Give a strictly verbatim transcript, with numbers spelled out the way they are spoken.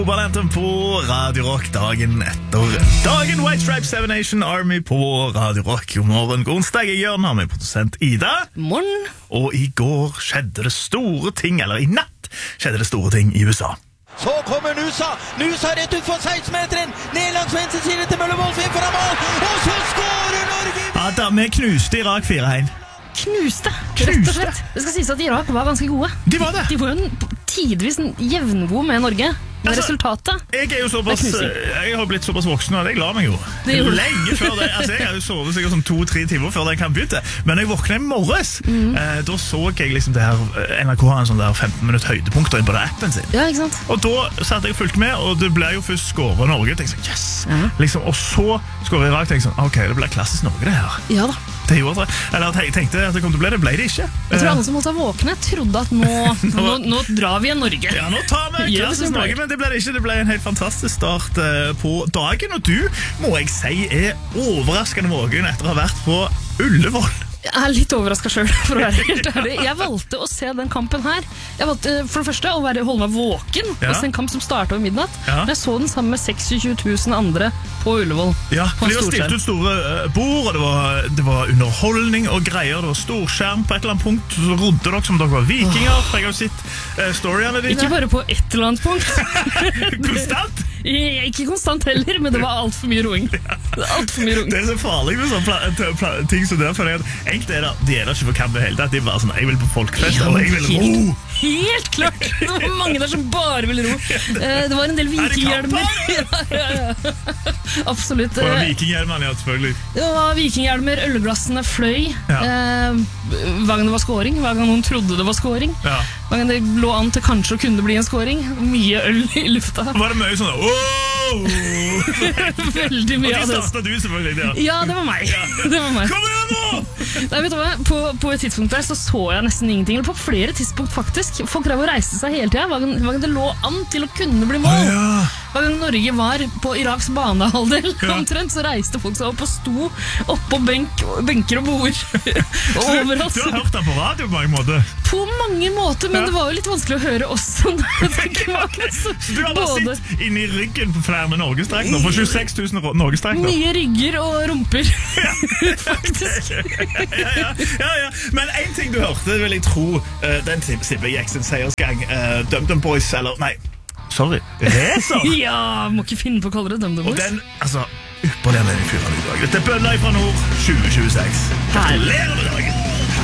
Valenten på Radio Rock dagen etter dagen White Stripes Seven Nation Army på Radio Rock. God morgen, god onsdag. Jeg Jørgen, har med produsent Ida. Morgen. Og i går skjedde det store ting, eller i natt skjedde det store ting i U S A. Så kommer Nusa. Nusa rett ut for seksten-meteren. Ned langs venstre side til Møllevold. Inn foran mål. Og så skårer Norge! Ja, da vi knuste Irak fire en. Knuste, rett og slett. Det skal sies at Irak var ganske gode. De var det. De var jo tidvis jevngode med Norge. Men Altså, resultatet Jeg er jo såpass Jeg har blitt såpass voksen at jeg la meg jo Det gjorde du. lenge før det. Altså, jeg har jo sovet sikkert sånn to-tre timer før den kan begynne. Men når jeg våkna i morges, Mm. eh, da så jeg liksom det her N R K har en sånn der femten minutt høydepunkter inn på det appen sin. Ja, ikke sant? Og da satt jeg fulgt med, og det ble jo først skåret Norge. Jeg tenkte sånn, yes! Ja. Liksom, og så skåret Irak. Tenkte sånn, ok, det ble klassisk Norge det her. Ja da. Det gjorde det. Eller at jeg tenkte at det kom til å bli det, ble det ikke. Jeg tror alle som måtte ha våkne trodde at nå, nå, nå drar vi igjen Norge. Ja, nå tar vi Gjør det klassisk som Norge, pleier. men det ble det ikke. Det ble en helt fantastisk start eh, på dagen, og du, må jeg si, er overraskende vågen etter å ha vært på Ullevål. Jeg er litt overrasket selv, for å være helt ærlig. Jeg valgte å se den kampen her. Jeg valgte for det første å være, holde meg våken Ja. og se en kamp som startet over midnatt. Ja. Men jeg så den sammen med seksogtjue tusen andre på Ullevål. Ja, på for en de var storskjerm. stilt ut store eh, bord, og det var, det var underholdning og greier. Det var storskjerm på et eller annet punkt. Så rodde dere som dere var vikinger. For jeg har jo sett eh, storyene dine. Ikke bare på et eller annet punkt. Konstant. Eh, Ikke konstant heller, men det var alt for mye roing. Det er alt for mye roing. Det er så farlig med sånne pla pla pla ting som det. For jeg, enkelte er der, de er der ikke for kamp i det hele tatt. De er bare sånn, jeg vil på folkefest, Ja, eller jeg vil helt- ro. Helt klart! Det var mange der som bare ville ro. Eh, Det var en del Er det vikinghjelmer. kamp, Ja, ja, ja. Absolutt. Og Eh, vikinghjelmene, ja, selvfølgelig. Det var vikinghjelmer, ølglassene fløy. Ja. Eh, Hver gang det var scoring, hver gang noen trodde det var scoring. Ja. Hver gang det lå an til kanskje å kunne bli en scoring. Mye øl i lufta. Var det mye sånn, wow! Veldig Og mye de av det. startet du selvfølgelig, ja. Ja, det var meg. Det var meg. Kom igjen nå! Nei, vet du hva? På, på et tidspunkt der så så jeg nesten ingenting. Eller på flere tidspunkt faktisk. Folk drev og reiste seg hele tida. Hver gang hver gang det lå an til å kunne bli mål. Ja. Hver gang Norge var på Iraks banehalvdel, Ja. omtrent, så reiste folk seg opp og sto oppå benk, benker og bord. Og overalt. Du har hørt den på radio på mange måter. På mange måter, men Ja. det var jo litt vanskelig å høre også. når det ikke var så- Du har bare både sitt inni ryggen på flere norgestrekner. For tjueseks tusen norgestrekner. mye rygger og rumper. Faktisk. Ja, ja, ja, ja. Men en ting du hørte, vil jeg tro, uh, den tipper jeg gikk sin seiersgang. Uh, DumDum Boys, eller nei, sorry, Racer. Ja, må ikke finne på å kalle det DumDum Og Boys. den, altså, ypperlig anledning fyrer i dag. Dette er Bølla fra Nord tjue tjueseks. Gratulerer med dagen!